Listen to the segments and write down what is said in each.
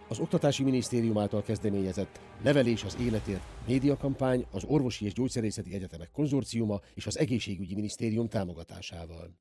Az Oktatási Minisztérium által kezdeményezett Nevelés az életért médiakampány az Orvosi és Gyógyszerészeti Egyetemek Konzorciuma és az Egészségügyi Minisztérium támogatásával.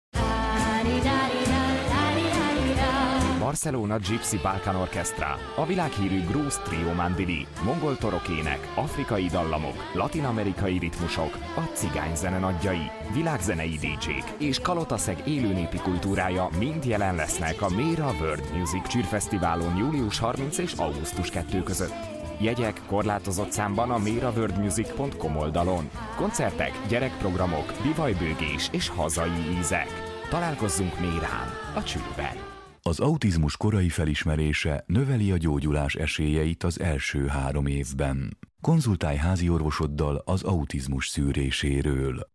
Barcelona Gypsy Balkan Orchestra, a világhírű grúz trio mandili, mongol torokének, afrikai dallamok, latin-amerikai ritmusok, a cigányzene nagyjai, világzenei DJ-k és Kalotaszeg élőnépi kultúrája mind jelen lesznek a Mera World Music Csűrfesztiválon július 30 és augusztus 2 között. Jegyek korlátozott számban a meraworldmusic.com oldalon. Koncertek, gyerekprogramok, bivajbőgés és hazai ízek. Találkozzunk Mérán, a Csűrben. Az autizmus korai felismerése növeli a gyógyulás esélyeit az első 3 évben. Konzultálj háziorvosoddal az autizmus szűréséről.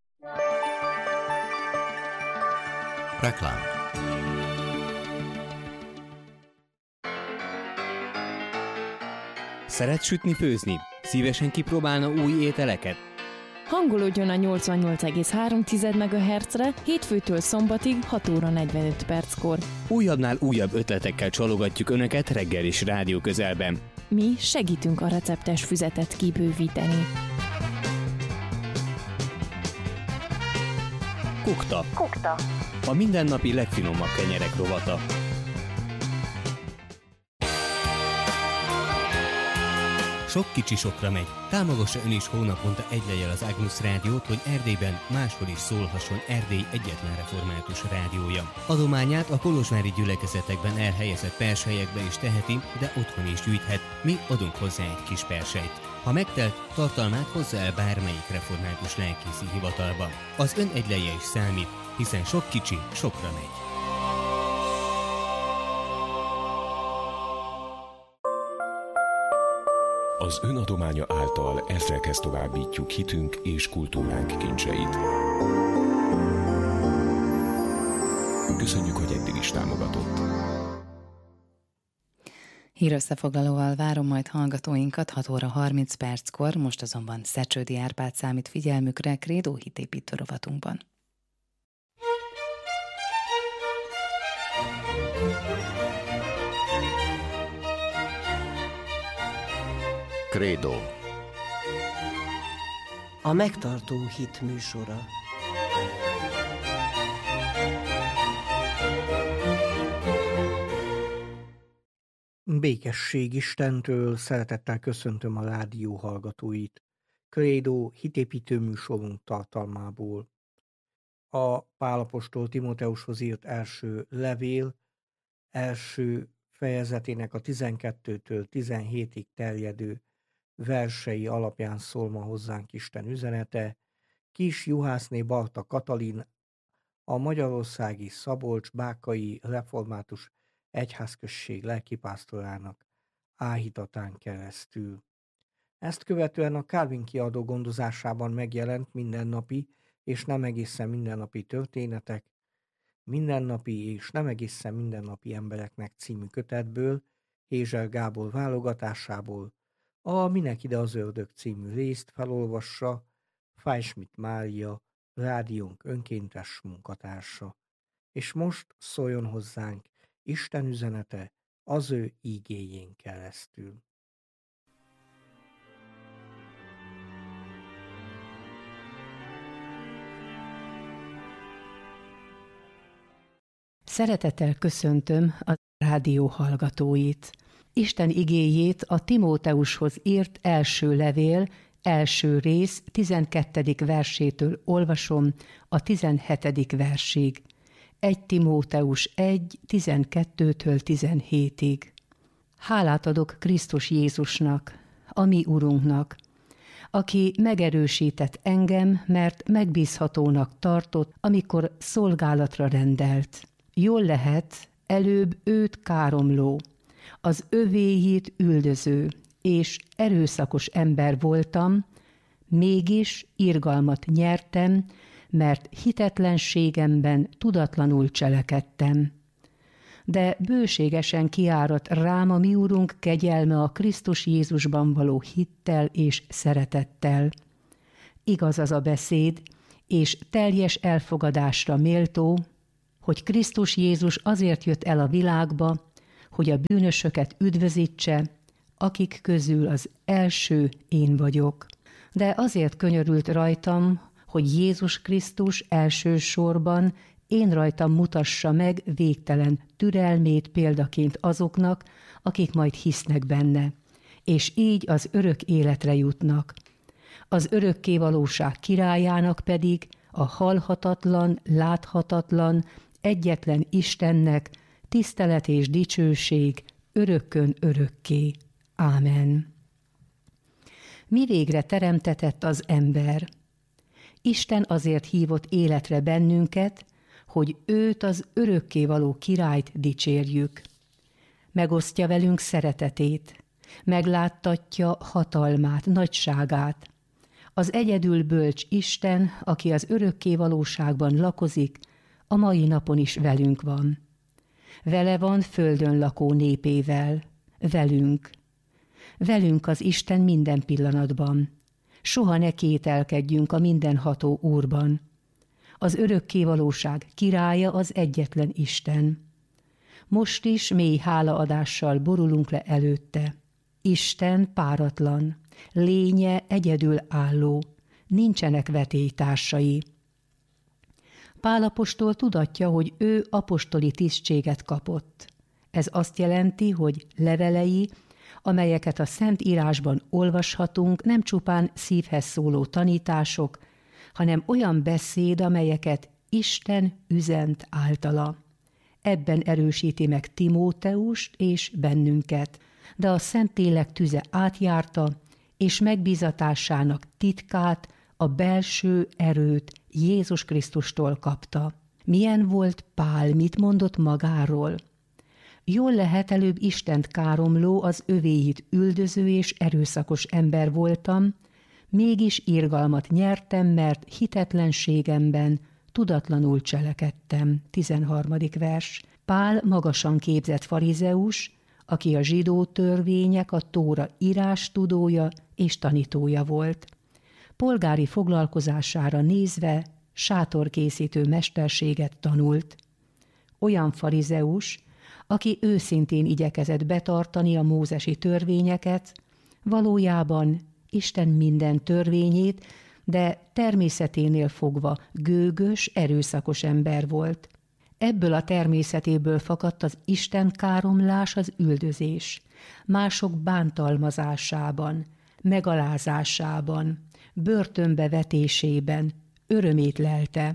Reklám. Szeret sütni, főzni? Szívesen kipróbálna új ételeket? Hangolódjon a 88,3 MHz-re hétfőtől szombatig 6 óra 45 perckor. Újabbnál újabb ötletekkel csalogatjuk Önöket reggel is rádió közelben. Mi segítünk a receptes füzetet kibővíteni. Kukta. A mindennapi legfinomabb kenyerek rovata. Sok kicsi sokra megy. Támogassa ön is hónaponta egy lejjel az Agnus Rádiót, hogy Erdélyben máshol is szólhasson Erdély egyetlen református rádiója. Adományát a kolozsvári gyülekezetekben elhelyezett perselyekbe is teheti, de otthon is gyűjthet. Mi adunk hozzá egy kis perselyt. Ha megtelt, tartalmát hozza el bármelyik református lelkészi hivatalba. Az ön egy lejje is számít, hiszen sok kicsi sokra megy. Az önadománya által ezrekhez továbbítjuk hitünk és kultúránk kincseit. Köszönjük, hogy eddig is támogatott. Hírösszefoglalóval várom majd hallgatóinkat 6 óra 30 perckor, most azonban Szecsődi Árpád számít figyelmükre Krédó hitépítő rovatunkban. Krédó. A megtartó hit műsora. Békesség Istentől, szeretettel köszöntöm a rádió hallgatóit. Krédó hitépítő műsorunk tartalmából. A Pál apostol Timóteushoz írt első levél, első fejezetének a 12-től 17-ig terjedő versei alapján szól ma hozzánk Isten üzenete. Kis Juhászné Barta Katalin, a magyarországi Szabolcs-Bákai Református Egyházközség lelkipásztorának áhítatán keresztül. Ezt követően a Calvin kiadó gondozásában megjelent Mindennapi és nem egészen mindennapi történetek, Mindennapi és nem egészen mindennapi embereknek című kötetből, Hézser Gábor válogatásából a Minek ide az ördög című részt felolvassa Fájsmit Mária, rádiónk önkéntes munkatársa. És most szóljon hozzánk Isten üzenete az ő ígéjén keresztül. Szeretettel köszöntöm a rádió hallgatóit. Isten igéjét a Timóteushoz írt első levél, első rész 12. versétől olvasom a 17. versig. 1 Timóteus 1, 12-től 17-ig. Hálát adok Krisztus Jézusnak, a mi Urunknak, aki megerősített engem, mert megbízhatónak tartott, amikor szolgálatra rendelt. Jól lehet, előbb őt káromló, az övéit üldöző és erőszakos ember voltam, mégis irgalmat nyertem, mert hitetlenségemben tudatlanul cselekedtem. De bőségesen kiáradt rám a mi Urunk kegyelme a Krisztus Jézusban való hittel és szeretettel. Igaz az a beszéd, és teljes elfogadásra méltó, hogy Krisztus Jézus azért jött el a világba, hogy a bűnösöket üdvözítse, akik közül az első én vagyok. De azért könyörült rajtam, hogy Jézus Krisztus elsősorban én rajtam mutassa meg végtelen türelmét példaként azoknak, akik majd hisznek benne, és így az örök életre jutnak. Az örökkévalóság királyának pedig, a halhatatlan, láthatatlan, egyetlen Istennek tisztelet és dicsőség örökkön örökké. Ámen. Mi végre teremtetett az ember? Isten azért hívott életre bennünket, hogy őt, az örökkévaló királyt dicsérjük. Megosztja velünk szeretetét, megláttatja hatalmát, nagyságát. Az egyedül bölcs Isten, aki az örökkévalóságban lakozik, a mai napon is velünk van. Vele van földön lakó népével, velünk. Velünk az Isten minden pillanatban. Soha ne kételkedjünk a mindenható Úrban. Az örökkévalóság királya az egyetlen Isten. Most is mély hálaadással borulunk le előtte. Isten páratlan, lénye egyedülálló, nincsenek vetélytársai. Pál apostol tudatja, hogy ő apostoli tisztséget kapott. Ez azt jelenti, hogy levelei, amelyeket a Szent Írásban olvashatunk, nem csupán szívhez szóló tanítások, hanem olyan beszéd, amelyeket Isten üzent általa. Ebben erősíti meg Timóteust és bennünket, de a Szentlélek tüze átjárta, és megbízatásának titkát, a belső erőt Jézus Krisztustól kapta. Milyen volt Pál, mit mondott magáról? Jól lehet, előbb Istent káromló, az övéit üldöző és erőszakos ember voltam, mégis irgalmat nyertem, mert hitetlenségemben tudatlanul cselekedtem. 13. vers. Pál magasan képzett farizeus, aki a zsidó törvények, a Tóra írástudója és tanítója volt. Polgári foglalkozására nézve sátorkészítő mesterséget tanult. Olyan farizeus, aki őszintén igyekezett betartani a mózesi törvényeket, valójában Isten minden törvényét, de természeténél fogva gőgös, erőszakos ember volt. Ebből a természetéből fakadt az istenkáromlás, az üldözés, mások bántalmazásában, megalázásában, börtönbe vetésében örömét lelte.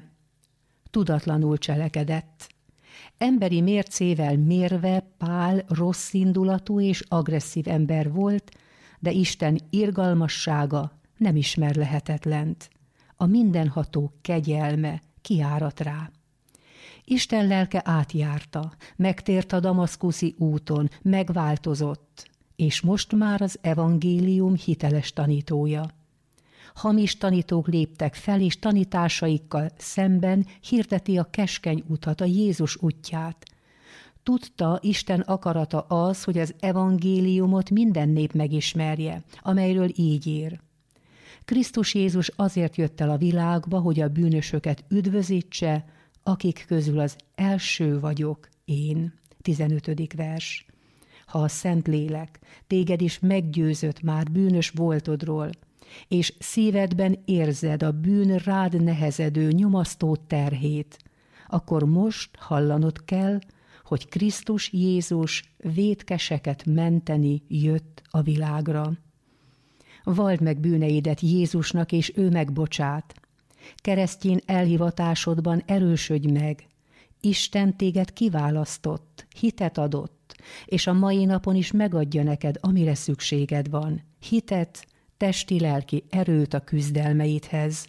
Tudatlanul cselekedett. Emberi mércével mérve Pál rosszindulatú és agresszív ember volt, de Isten irgalmassága nem ismer lehetetlent. A mindenható kegyelme kiárat rá. Isten lelke átjárta, megtért a damaszkuszi úton, megváltozott, és most már az evangélium hiteles tanítója. Hamis tanítók léptek fel, és tanításaikkal szemben hirdeti a keskeny utat, a Jézus útját. Tudta, Isten akarata az, hogy az evangéliumot minden nép megismerje, amelyről így ír. Krisztus Jézus azért jött el a világba, hogy a bűnösöket üdvözítse, akik közül az első vagyok én. 15. vers. Ha a Szentlélek téged is meggyőzött már bűnös voltodról, és szívedben érzed a bűn rád nehezedő nyomasztó terhét, akkor most hallanod kell, hogy Krisztus Jézus vétkeseket menteni jött a világra. Valld meg bűneidet Jézusnak, és ő megbocsát. Keresztjén elhivatásodban erősödj meg. Isten téged kiválasztott, hitet adott, és a mai napon is megadja neked, amire szükséged van. Hitet, testi-lelki erőt a küzdelmeidhez.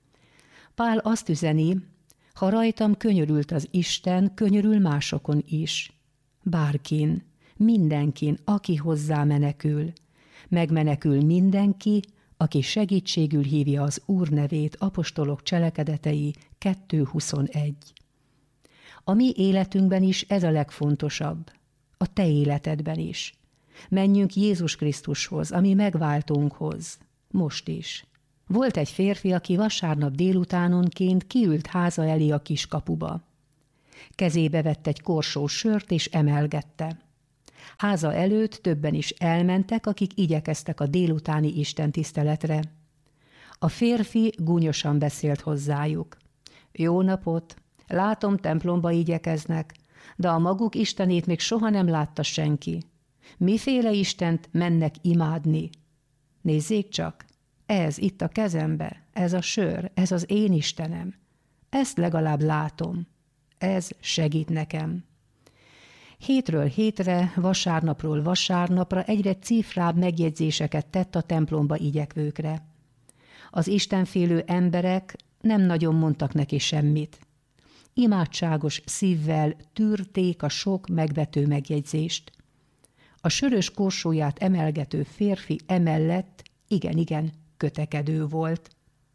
Pál azt üzeni, ha rajtam könyörült az Isten, könyörül másokon is. Bárkin, mindenkin, aki hozzá menekül. Megmenekül mindenki, aki segítségül hívja az Úr nevét, apostolok cselekedetei 2.21. A mi életünkben is ez a legfontosabb, a te életedben is. Menjünk Jézus Krisztushoz, a mi megváltónkhoz, most is. Volt egy férfi, aki vasárnap délutánonként kiült háza elé a kiskapuba. Kezébe vett egy korsó sört és emelgette. Háza előtt többen is elmentek, akik igyekeztek a délutáni istentiszteletre. A férfi gúnyosan beszélt hozzájuk. Jó napot! Látom, templomba igyekeznek, de a maguk istenét még soha nem látta senki. Miféle istent mennek imádni? Nézzék csak, ez itt a kezembe, ez a sör, ez az én istenem. Ezt legalább látom. Ez segít nekem. Hétről hétre, vasárnapról vasárnapra egyre cifrább megjegyzéseket tett a templomba igyekvőkre. Az istenfélő emberek nem nagyon mondtak neki semmit. Imádságos szívvel tűrték a sok megvető megjegyzést. A sörös korsóját emelgető férfi emellett igen kötekedő volt.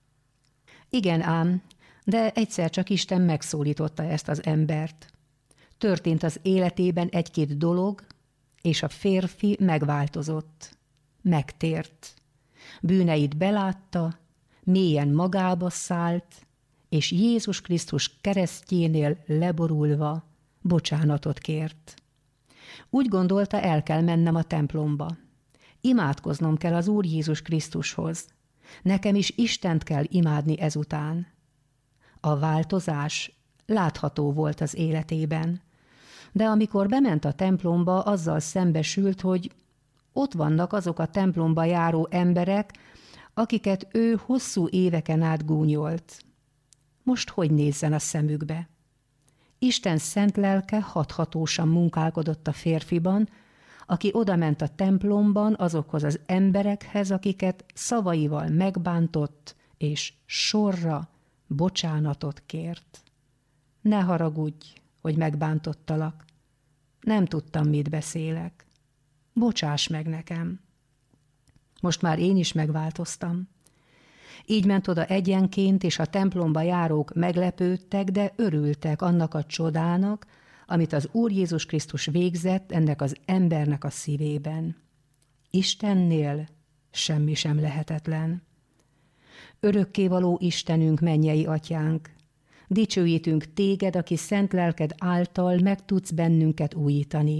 Igen ám, de egyszer csak Isten megszólította ezt az embert. Történt az életében egy-két dolog, és a férfi megváltozott. Megtért. Bűneit belátta, mélyen magába szállt, és Jézus Krisztus keresztjénél leborulva bocsánatot kért. Úgy gondolta, el kell mennem a templomba. Imádkoznom kell az Úr Jézus Krisztushoz. Nekem is Istent kell imádni ezután. A változás látható volt az életében, de amikor bement a templomba, azzal szembesült, hogy ott vannak azok a templomba járó emberek, akiket ő hosszú éveken át gúnyolt. Most hogy nézzen a szemükbe? Isten szent lelke hathatósan munkálkodott a férfiban, aki odament a templomban azokhoz az emberekhez, akiket szavaival megbántott, és sorra bocsánatot kért. Ne haragudj, hogy megbántottalak. Nem tudtam, mit beszélek. Bocsáss meg nekem. Most már én is megváltoztam. Így ment oda egyenként, és a templomba járók meglepődtek, de örültek annak a csodának, amit az Úr Jézus Krisztus végzett ennek az embernek a szívében. Istennél semmi sem lehetetlen. Örökkévaló Istenünk, mennyei atyánk, dicsőítünk téged, aki szent lelked által meg tudsz bennünket újítani.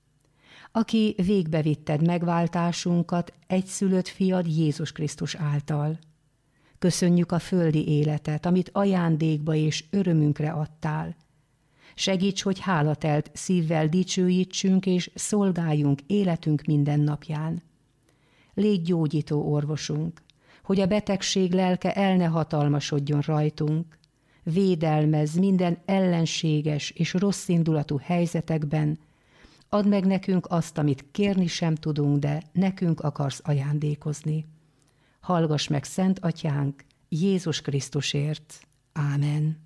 Aki végbevitted megváltásunkat egyszülött fiad Jézus Krisztus által. Köszönjük a földi életet, amit ajándékba és örömünkre adtál. Segíts, hogy hálatelt szívvel dicsőítsünk és szolgáljunk életünk minden napján. Légy gyógyító orvosunk, hogy a betegség lelke el ne hatalmasodjon rajtunk. Védelmezz minden ellenséges és rosszindulatú helyzetekben. Add meg nekünk azt, amit kérni sem tudunk, de nekünk akarsz ajándékozni. Hallgass meg, Szent Atyánk, Jézus Krisztusért. Ámen.